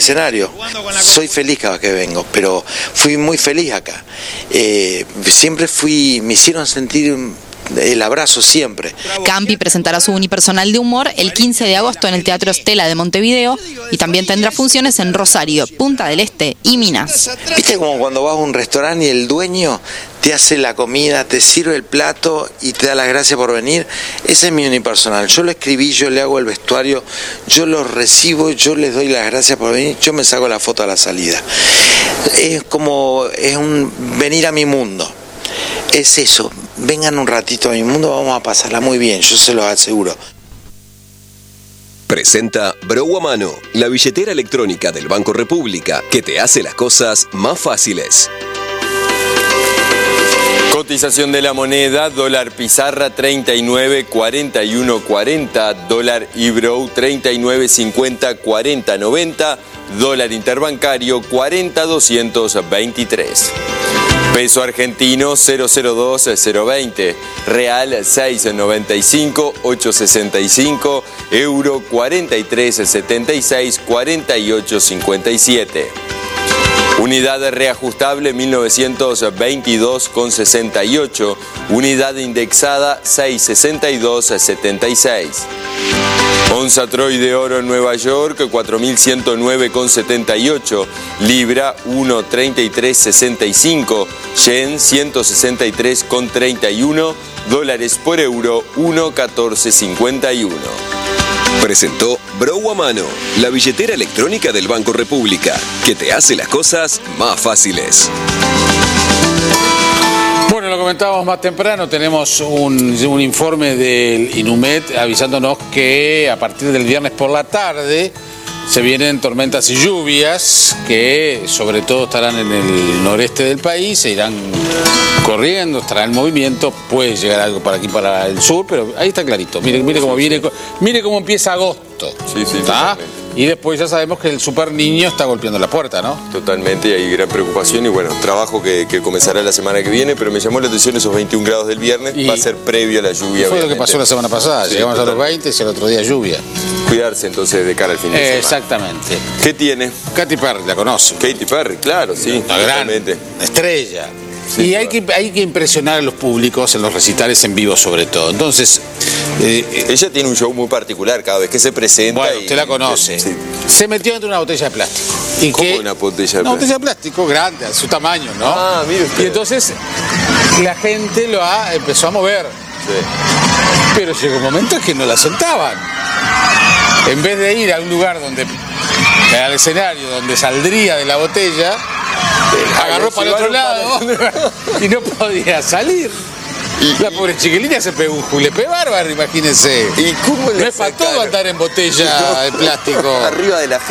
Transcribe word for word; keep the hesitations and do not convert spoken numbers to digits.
escenario. Soy feliz cada vez que vengo, pero fui muy feliz acá. Eh, siempre fui, me hicieron sentir el abrazo siempre. Campi presentará su unipersonal de humor el quince de agosto en el Teatro Stella de Montevideo y también tendrá funciones en Rosario, Punta del Este y Minas. ¿Viste como cuando vas a un restaurante y el dueño te hace la comida, te sirve el plato y te da las gracias por venir? Ese es mi unipersonal. Yo lo escribí, yo le hago el vestuario, yo lo recibo, yo les doy las gracias por venir, yo me saco la foto a la salida. Es como, es un venir a mi mundo. Es eso, vengan un ratito a mi mundo, vamos a pasarla muy bien, yo se los aseguro. Presenta Bro a Mano, la billetera electrónica del Banco República, que te hace las cosas más fáciles. Cotización de la moneda, dólar pizarra treinta y nueve cuarenta y uno cuarenta, dólar Ibrow treinta y nueve cincuenta cuarenta noventa, dólar interbancario cuarenta doscientos veintitrés. Peso argentino cero cero dos cero veinte, real seis noventa y cinco ocho sesenta y cinco, euro cuarenta y tres setenta y seis cuarenta y ocho cincuenta y siete. Unidad reajustable mil novecientos veintidós con sesenta y ocho, unidad indexada seiscientos sesenta y dos con setenta y seis. Onza Troy de oro en Nueva York cuatro mil ciento nueve con setenta y ocho, libra uno treinta y tres sesenta y cinco, yen ciento sesenta y tres con treinta y uno, dólares por euro uno catorce cincuenta y uno. Presentó Bro a Mano, la billetera electrónica del Banco República, que te hace las cosas más fáciles. Bueno, lo comentábamos más temprano, tenemos un, un informe del INUMED avisándonos que a partir del viernes por la tarde se vienen tormentas y lluvias que sobre todo estarán en el noreste del país, se irán corriendo, estará en movimiento, puede llegar algo para aquí, para el sur, pero ahí está clarito. Mire, mire cómo viene, mire cómo empieza agosto. Sí, sí, ¿está? Y después ya sabemos que el super niño está golpeando la puerta, ¿no? Totalmente, y hay gran preocupación y bueno, trabajo que, que comenzará la semana que viene, pero me llamó la atención esos veintiún grados del viernes, y va a ser previo a la lluvia. Fue obviamente lo que pasó la semana pasada, sí, llegamos total. a los veinte y el otro día lluvia. Cuidarse entonces de cara al fin de semana. Exactamente. ¿Qué tiene? Katy Perry, la conoce. Katy Perry, claro, sí. Una gran estrella. Sí, y hay que, hay que impresionar a los públicos en los recitales en vivo sobre todo. Entonces, eh, ella tiene un show muy particular cada vez que se presenta. Bueno, y, usted la conoce. Sí. Se metió dentro de una botella de plástico. ¿Y ¿Cómo qué? una botella de una plástico? botella de plástico grande, a su tamaño, ¿no? Ah, mire usted. Y entonces la gente lo ha, empezó a mover. Sí. Pero llegó un momento en que no la soltaban. En vez de ir a un lugar donde, al escenario donde saldría de la botella, agarró para el otro lado y no podía salir. Y, la pobre chiquilina se pegó un julepe bárbaro, imagínense. ¿Y cómo le no es para todo andar en botella de plástico. Arriba de la